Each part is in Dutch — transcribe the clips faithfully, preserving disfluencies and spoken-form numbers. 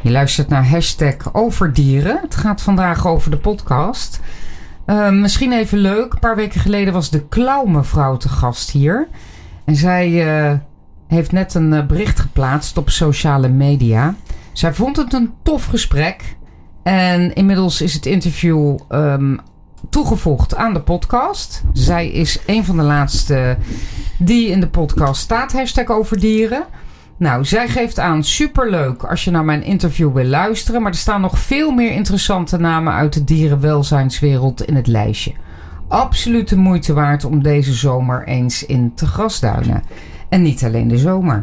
Je luistert naar hashtag Overdieren. Het gaat vandaag over de podcast. Uh, misschien even leuk. Een paar weken geleden was de klauwmevrouw te gast hier. En zij uh, heeft net een uh, bericht geplaatst op sociale media. Zij vond het een tof gesprek. En inmiddels is het interview um, toegevoegd aan de podcast. Zij is een van de laatste die in de podcast staat. Hashtag Overdieren. Nou, zij geeft aan, superleuk als je naar mijn interview wil luisteren. Maar er staan nog veel meer interessante namen uit de dierenwelzijnswereld in het lijstje. Absoluut de moeite waard om deze zomer eens in te grasduinen. En niet alleen de zomer.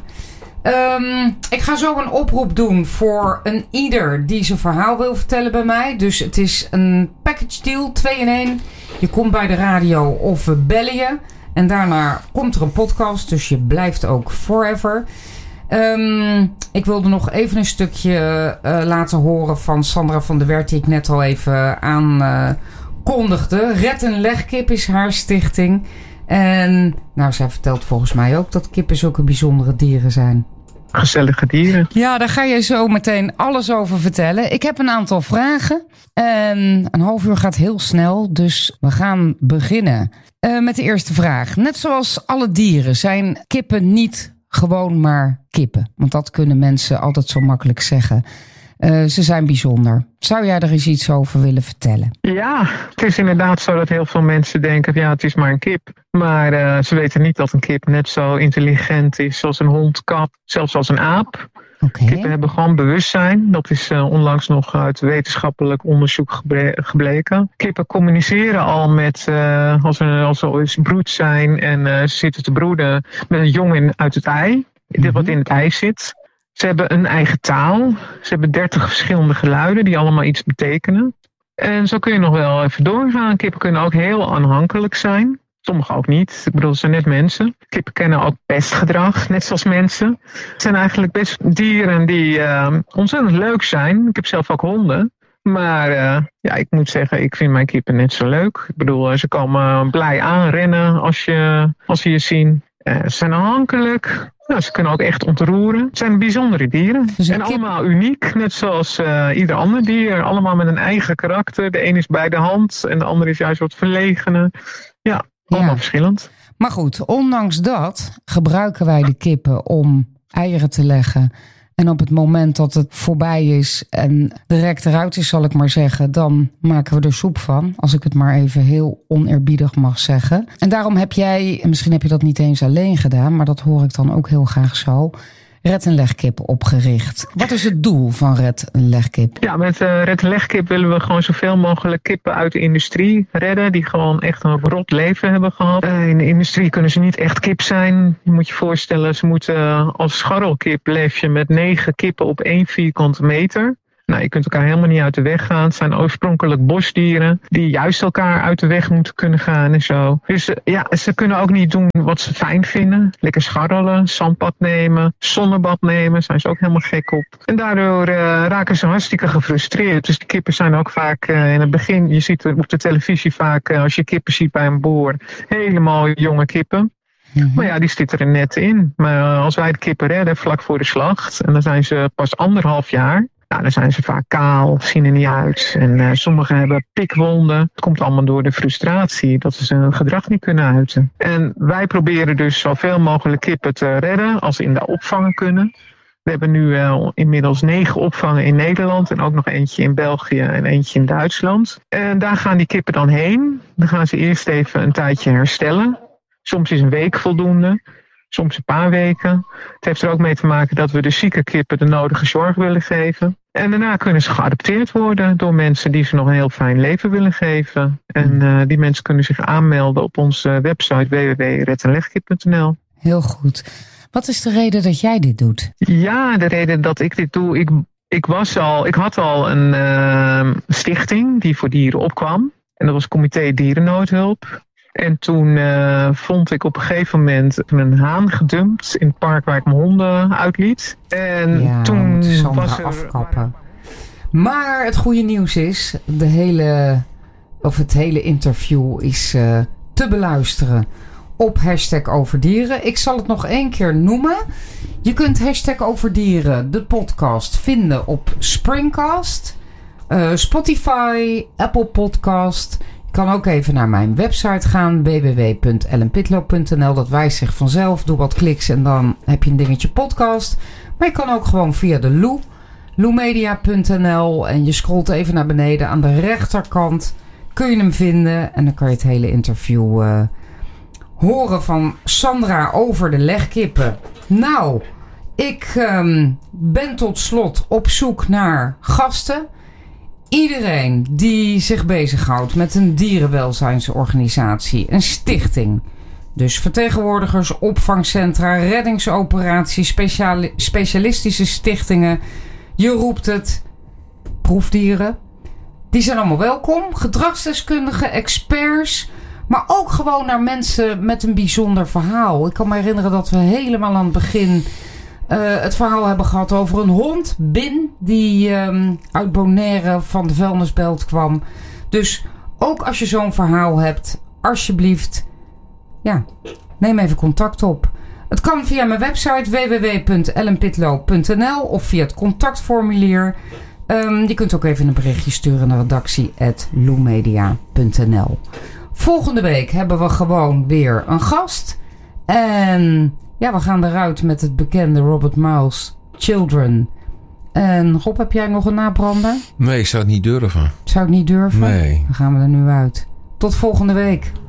Um, ik ga zo een oproep doen voor een ieder die zijn verhaal wil vertellen bij mij. Dus het is een package deal, twee in één. Je komt bij de radio of we bellen je. En daarna komt er een podcast, dus je blijft ook forever. Um, ik wilde nog even een stukje uh, laten horen van Sandra van der Wert, die ik net al even aankondigde. Uh, Red en Legkip is haar stichting. En nou, zij vertelt volgens mij ook dat kippen zulke bijzondere dieren zijn. Gezellige dieren. Ja, daar ga je zo meteen alles over vertellen. Ik heb een aantal vragen. En een half uur gaat heel snel, dus we gaan beginnen uh, met de eerste vraag. Net zoals alle dieren zijn kippen niet gewoon maar kippen. Want dat kunnen mensen altijd zo makkelijk zeggen. Uh, ze zijn bijzonder. Zou jij er eens iets over willen vertellen? Ja, het is inderdaad zo dat heel veel mensen denken, ja, het is maar een kip. Maar uh, ze weten niet dat een kip net zo intelligent is als een hond, kat, zelfs als een aap. Okay. Kippen hebben gewoon bewustzijn. Dat is uh, onlangs nog uit wetenschappelijk onderzoek gebre- gebleken. Kippen communiceren al met, uh, als, er, als ze eens broed zijn en uh, ze zitten te broeden met een jong in, uit het ei. Mm-hmm. Dit wat in het ei zit. Ze hebben een eigen taal. Ze hebben dertig verschillende geluiden die allemaal iets betekenen. En zo kun je nog wel even doorgaan. Kippen kunnen ook heel aanhankelijk zijn. Sommigen ook niet. Ik bedoel, ze zijn net mensen. Kippen kennen ook pestgedrag, net zoals mensen. Het zijn eigenlijk best dieren die uh, ontzettend leuk zijn. Ik heb zelf ook honden. Maar uh, ja, ik moet zeggen, ik vind mijn kippen net zo leuk. Ik bedoel, ze komen blij aanrennen als, je, als ze je zien. Uh, ze zijn aanhankelijk. Nou, ze kunnen ook echt ontroeren. Het zijn bijzondere dieren. Dus en kip... allemaal uniek, net zoals uh, ieder ander dier. Allemaal met een eigen karakter. De een is bij de hand en de ander is juist wat verlegener. Ja, allemaal ja. verschillend. Maar goed, ondanks dat gebruiken wij de kippen om eieren te leggen. En op het moment dat het voorbij is en de rek eruit is, zal ik maar zeggen, dan maken we er soep van. Als ik het maar even heel oneerbiedig mag zeggen. En daarom heb jij, en misschien heb je dat niet eens alleen gedaan, maar dat hoor ik dan ook heel graag zo, Red en Legkip opgericht. Wat is het doel van Red en Legkip? Ja, met uh, Red en Legkip willen we gewoon zoveel mogelijk kippen uit de industrie redden. Die gewoon echt een rot leven hebben gehad. Uh, in de industrie kunnen ze niet echt kip zijn. Je moet je voorstellen, ze moeten uh, als scharrelkip leef je met negen kippen op één vierkante meter. Nou, je kunt elkaar helemaal niet uit de weg gaan. Het zijn oorspronkelijk bosdieren die juist elkaar uit de weg moeten kunnen gaan en zo. Dus uh, ja, ze kunnen ook niet doen wat ze fijn vinden. Lekker scharrelen, zandpad nemen, zonnebad nemen. Zijn ze ook helemaal gek op. En daardoor uh, raken ze hartstikke gefrustreerd. Dus de kippen zijn ook vaak uh, in het begin, je ziet op de televisie vaak, uh, als je kippen ziet bij een boer, helemaal jonge kippen. Mm-hmm. Maar ja, die zitten er net in. Maar uh, als wij de kippen redden vlak voor de slacht, en dan zijn ze pas anderhalf jaar. Nou, dan zijn ze vaak kaal, zien er niet uit. En uh, sommigen hebben pikwonden. Het komt allemaal door de frustratie dat ze hun gedrag niet kunnen uiten. En wij proberen dus zoveel mogelijk kippen te redden als ze in de opvangen kunnen. We hebben nu uh, inmiddels negen opvangen in Nederland en ook nog eentje in België en eentje in Duitsland. En daar gaan die kippen dan heen. Dan gaan ze eerst even een tijdje herstellen. Soms is een week voldoende. Soms een paar weken. Het heeft er ook mee te maken dat we de zieke kippen de nodige zorg willen geven. En daarna kunnen ze geadopteerd worden door mensen die ze nog een heel fijn leven willen geven. En uh, die mensen kunnen zich aanmelden op onze website w w w punt red en legkip punt n l. Heel goed. Wat is de reden dat jij dit doet? Ja, de reden dat ik dit doe, ik, ik, was al, ik had al een uh, stichting die voor dieren opkwam. En dat was Comité Dierennoodhulp. En toen uh, vond ik op een gegeven moment een haan gedumpt in het park waar ik mijn honden uitliet. En ja, toen was er afkappen. Maar het goede nieuws is, de hele, of het hele interview is uh, te beluisteren op hashtag Overdieren. Ik zal het nog één keer noemen. Je kunt hashtag Overdieren, de podcast, vinden op Springcast, uh, Spotify, Apple Podcast. Je kan ook even naar mijn website gaan, w w w punt ellen pitlow punt n l. Dat wijst zich vanzelf. Doe wat kliks en dan heb je een dingetje podcast. Maar je kan ook gewoon via de Lou, lou media punt n l. En je scrolt even naar beneden. Aan de rechterkant kun je hem vinden. En dan kan je het hele interview uh, horen van Sandra over de legkippen. Nou, ik um, ben tot slot op zoek naar gasten. Iedereen die zich bezighoudt met een dierenwelzijnsorganisatie, een stichting. Dus vertegenwoordigers, opvangcentra, reddingsoperaties, speciali- specialistische stichtingen. Je roept het, proefdieren. Die zijn allemaal welkom. Gedragsdeskundigen, experts. Maar ook gewoon naar mensen met een bijzonder verhaal. Ik kan me herinneren dat we helemaal aan het begin uh, het verhaal hebben gehad over een hond, Bin, die um, uit Bonaire van de vuilnisbelt kwam. Dus ook als je zo'n verhaal hebt, alsjeblieft, ja, neem even contact op. Het kan via mijn website w w w punt ellen pitlow punt n l of via het contactformulier. Um, je kunt ook even een berichtje sturen naar redactie at lou media punt n l. Volgende week hebben we gewoon weer een gast. En ja, we gaan eruit met het bekende Robert Miles Children. En Rob, heb jij nog een nabrander? Nee, ik zou het niet durven. Zou ik niet durven? Nee. Dan gaan we er nu uit. Tot volgende week.